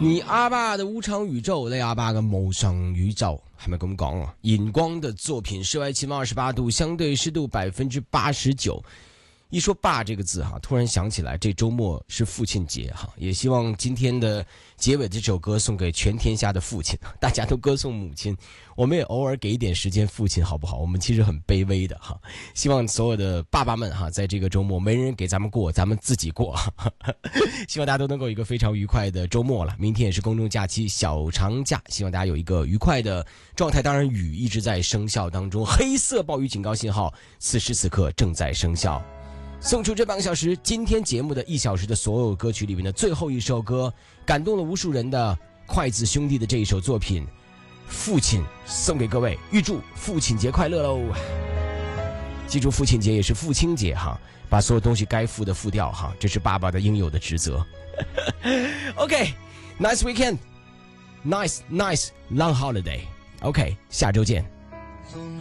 你阿爸的無常宇宙，你阿爸嘅無常宇宙，係咪咁講啊？尹光的作品，室外氣溫28度，相對濕度89%。一說爸這個字哈，突然想起來這周末是父親節哈，也希望今天的結尾這首歌送給全天下的父親，大家都歌頌母親，我們也偶爾給一點時間父親好不好？我們其實很卑微的哈，希望所有的爸爸們哈，在這個周末沒人給咱們過，咱們自己過，希望大家都能夠有一個非常愉快的周末了。明天也是公眾假期小長假，希望大家有一個愉快的狀態。當然雨一直在生效當中，黑色暴雨警告信號此時此刻正在生效。送出這半個小時，今天節目的1小時的所有歌曲裡面的最後一首歌，感動了無數人的筷子兄弟的這一首作品《父親》，送給各位，預祝父親節快樂嘍！記住父親節也是父親節哈，把所有東西該付的付掉哈，這是爸爸的應有的職責。OK，nice weekend，nice long holiday。OK，下周見。